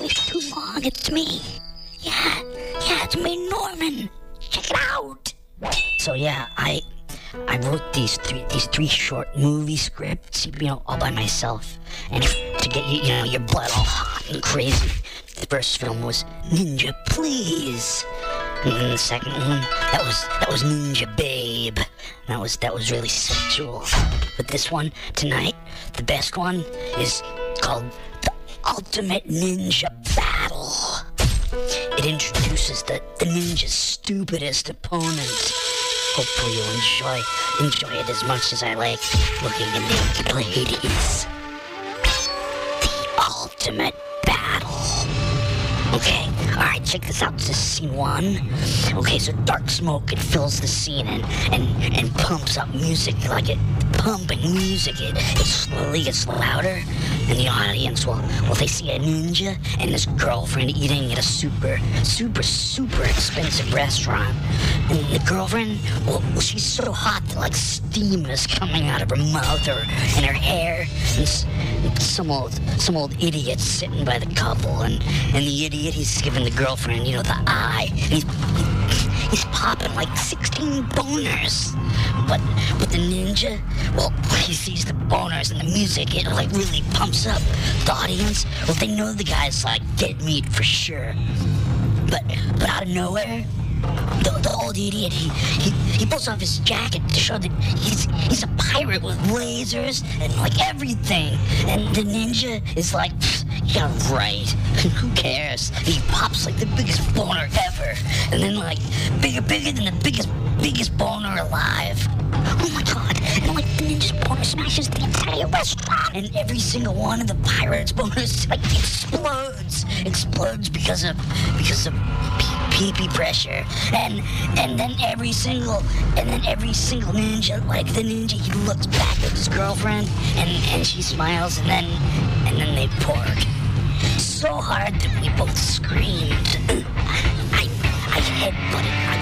voice too long. It's me. Yeah, it's me, Norman. Check it out. So yeah, I wrote these three short movie scripts, all by myself, and to get your blood all hot and crazy. The first film was Ninja Please, and then the second one that was Ninja Babe. That was really sexual. But this one tonight, the best one, is called The Ultimate Ninja Battle. It introduces the ninja's stupidest opponent. Hopefully you'll enjoy it as much as I like looking at naked ladies. The Ultimate Battle. Okay, alright, check this out. This is scene 1. Okay, so dark smoke, it fills the scene and pumps up music, like it pumping music. It slowly gets louder, and the audience they see a ninja and his girlfriend eating at a super expensive restaurant. And the girlfriend, she's so hot that like steam is coming out of her mouth or in her hair. And some old idiot sitting by the couple, and the idiot, he's giving the girlfriend, the eye. And he's popping like 16 boners. But the ninja, he sees the boners and the music, it like really pumps up the audience. They know the guy's like dead meat for sure. But out of nowhere, the old idiot, he pulls off his jacket to show that he's a pirate with lasers and like everything. And the ninja is like, yeah, right. Who cares? And he pops like the biggest boner ever, and then like bigger than the biggest boner alive. Oh my god! And like the ninja's boner smashes the entire restaurant, and every single one of the pirates' boners like explodes because of pee pressure, and then every single ninja, like the ninja, he looks back at his girlfriend, and she smiles, and then they pork so hard that we both screamed. I headbutted